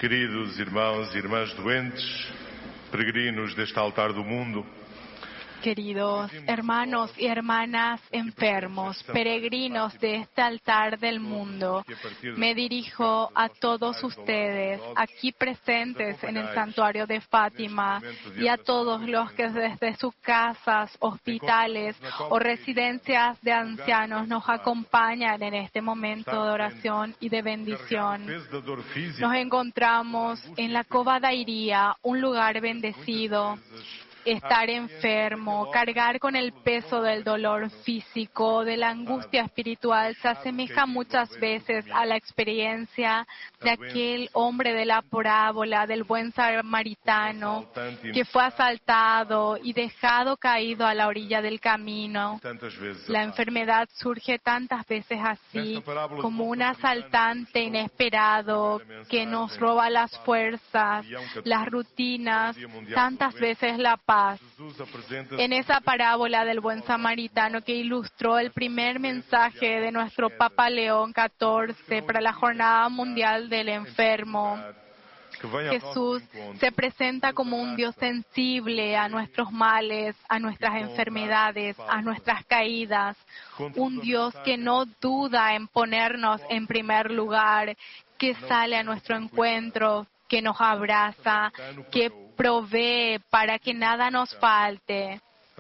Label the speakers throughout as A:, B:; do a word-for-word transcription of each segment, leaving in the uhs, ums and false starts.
A: Queridos irmãos e irmãs doentes, peregrinos deste altar do mundo,
B: queridos hermanos y hermanas enfermos, peregrinos de este altar del mundo, me dirijo a todos ustedes aquí presentes en el santuario de Fátima y a todos los que desde sus casas, hospitales o residencias de ancianos nos acompañan en este momento de oración y de bendición. Nos encontramos en la Cova da Iria, un lugar bendecido. Estar enfermo, cargar con el peso del dolor físico, de la angustia espiritual, se asemeja muchas veces a la experiencia de aquel hombre de la parábola del buen samaritano que fue asaltado y dejado caído a la orilla del camino. La enfermedad surge tantas veces así, como un asaltante inesperado que nos roba las fuerzas, las rutinas, tantas veces la paz. En esa parábola del buen samaritano que ilustró el primer mensaje de nuestro Papa León catorce para la Jornada Mundial del Enfermo, Jesús se presenta como un Dios sensible a nuestros males, a nuestras enfermedades, a nuestras caídas. Un Dios que no duda en ponernos en primer lugar, que sale a nuestro encuentro, que nos abraza, que provee para que nada nos falte.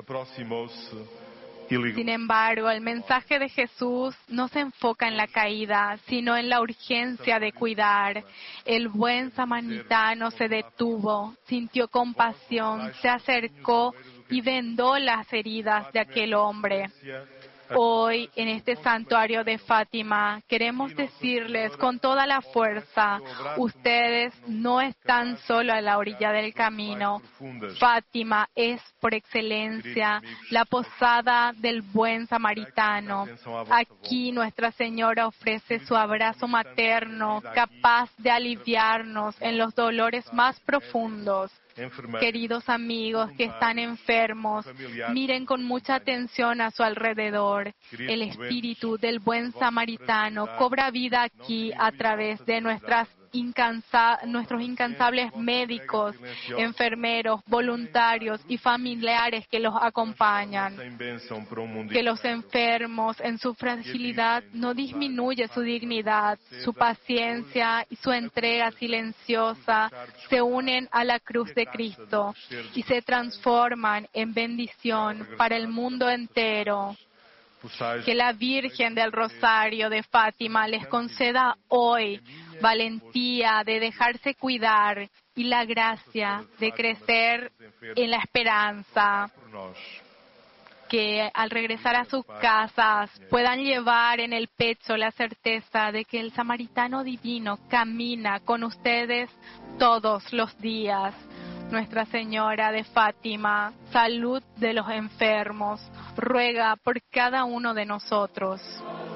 B: Sin embargo, el mensaje de Jesús no se enfoca en la caída, sino en la urgencia de cuidar. El buen samaritano se detuvo, sintió compasión, se acercó y vendó las heridas de aquel hombre. Hoy, en este santuario de Fátima, queremos decirles con toda la fuerza, ustedes no están solo a la orilla del camino. Fátima es, por excelencia, la posada del buen samaritano. Aquí Nuestra Señora ofrece su abrazo materno, capaz de aliviarnos en los dolores más profundos. Queridos amigos que están enfermos, miren con mucha atención a su alrededor. El espíritu del buen samaritano cobra vida aquí a través de nuestras Incansa- nuestros incansables médicos, enfermeros, voluntarios y familiares que los acompañan. Que los enfermos en su fragilidad no disminuye su dignidad, su paciencia y su entrega silenciosa se unen a la cruz de Cristo y se transforman en bendición para el mundo entero. Que la Virgen del Rosario de Fátima les conceda hoy valentía de dejarse cuidar y la gracia de crecer en la esperanza. Que al regresar a sus casas puedan llevar en el pecho la certeza de que el samaritano divino camina con ustedes todos los días. Nuestra Señora de Fátima, salud de los enfermos, ruega por cada uno de nosotros.